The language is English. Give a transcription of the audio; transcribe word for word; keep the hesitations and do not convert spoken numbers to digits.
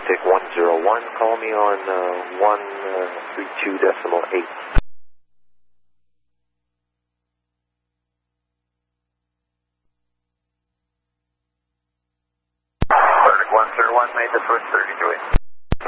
Pacific one zero one, call me on uh, one three two decimal eight. Pacific one zero one made the first thirty to it.